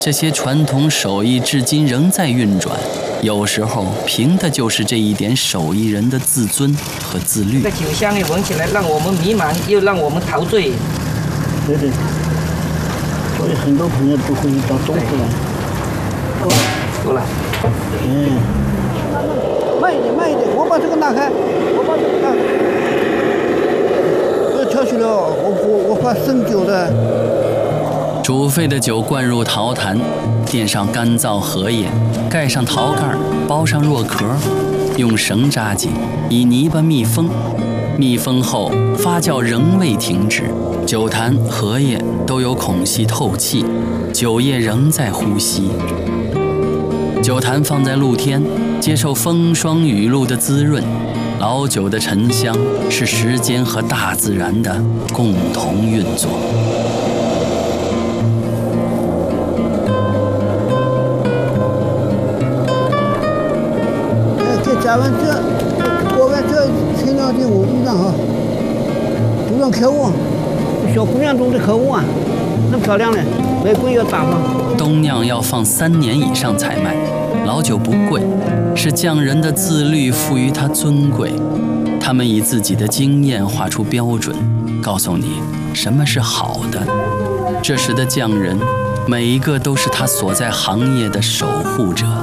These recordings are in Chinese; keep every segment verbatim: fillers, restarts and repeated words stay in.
这些传统手艺至今仍在运转，有时候凭的就是这一点手艺人的自尊和自律。 这个酒香一闻起来，让我们迷茫，又让我们陶醉。 对对。所以很多朋友都会到中国来。够了， 够了。 嗯。慢一点，慢一点，我把这个拿开，我把这个拿开。不要跳起来哦，我我我怕生酒的。 煮沸的酒灌入陶坛，垫上干燥荷叶，盖上陶盖，包上若壳，用绳扎紧，以泥巴密封。密封后发酵仍未停止，酒坛、荷叶都有孔隙透气，酒液仍在呼吸。酒坛放在露天，接受风霜雨露的滋润，老酒的沉香是时间和大自然的共同运作。 加完这，过完这材料的我衣裳哈，都让客户，小姑娘中的客户啊，那漂亮的，玫瑰要打吗？ 冬酿要放三年以上才卖，老酒不贵，是匠人的自律赋予它尊贵。他们以自己的经验画出标准，告诉你什么是好的。这时的匠人，每一个都是他所在行业的守护者。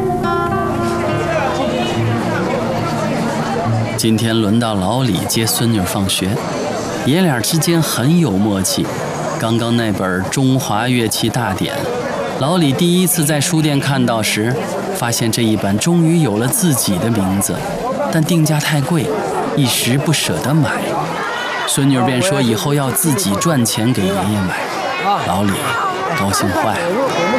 今天轮到老李接孙女放学，爷俩之间很有默契。刚刚那本《中华乐器大典》，老李第一次在书店看到时，发现这一本终于有了自己的名字，但定价太贵，一时不舍得买。孙女便说以后要自己赚钱给爷爷买，老李高兴坏了。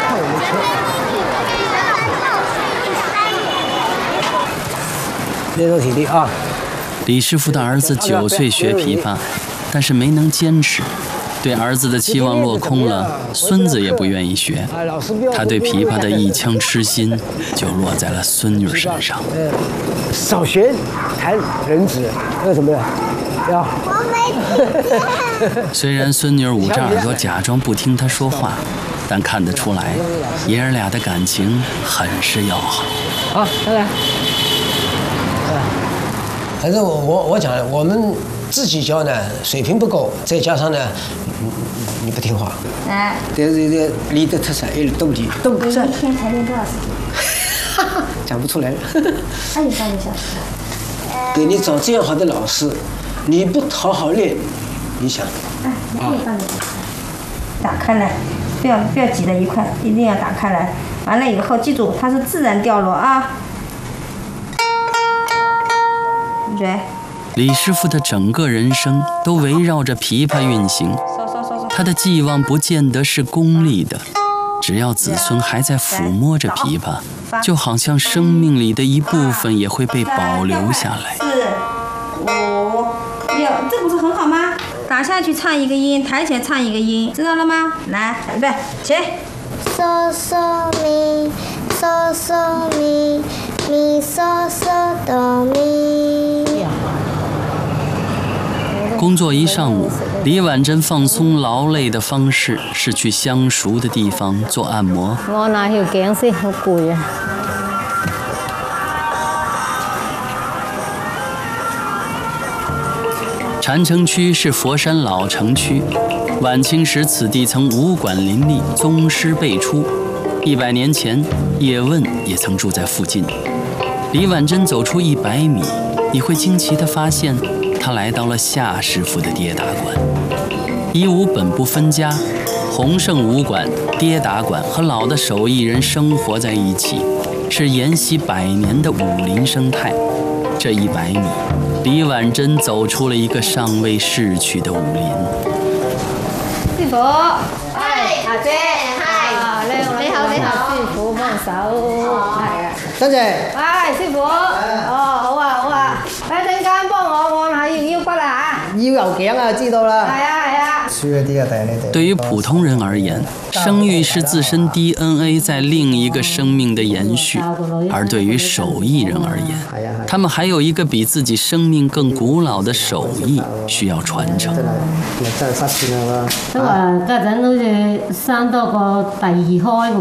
练练体力啊！ 李师傅的儿子九岁学琵琶，但是没能坚持，对儿子的期望落空了，孙子也不愿意学。他对琵琶的一腔痴心就落在了孙女身上。 少学谈人子，为什么呀？要。 虽然孙女捂着耳朵假装不听他说话，但看得出来，爷儿俩的感情很是要好。 好，再来。反正我我我讲，我们自己教呢水平不够，再加上呢，你你不听话。哎。这这这练的特色，还有斗地，斗地。一天才练多少时间？讲不出来了。二十三个小时。给你找这样好的老师，你不好好练，你想？哎，你可以帮你打开来，不要不要挤在一块，一定要打开来。完了以后，记住它是自然掉落啊。对。 李师傅的整个人生都围绕着琵琶运行，他的寄望不见得是功利的，只要子孙还在抚摸着琵琶，就好像生命里的一部分也会被保留下来。 四、五、六，这不是很好吗？打下去唱一个音，抬起来唱一个音，知道了吗？来，预备，起。 嗦嗦咪，嗦嗦咪，咪嗦嗦哆咪。 工作一上午，李婉珍放松劳累的方式是去相熟的地方做按摩。 我拿條頸先，好攰啊！ 禅城区是佛山老城区，晚清时此地曾武馆林立，宗师辈出。一百年前，叶问也曾住在附近。李婉珍走出一百米，你会惊奇地发现，他来到了夏师傅的跌打馆。一武本不分家，洪盛武馆、跌打馆和老的手艺人生活在一起，是沿袭百年的武林生态。这一百米，李婉珍走出了一个尚未逝去的武林。 師傅，係阿姐，係，你好你好，師傅幫手，係啊， 多謝。 喂，師傅，哦好啊好啊，一陣間幫我按下腰腰骨啊嚇。 腰又頸啊，知道啦。 係啊係啊。 对于普通人而言，生育是自身 D N A 在另一个生命的延续；而对于手艺人而言，他们还有一个比自己生命更古老的手艺需要传承。 都話家陣好似生多個第二胎。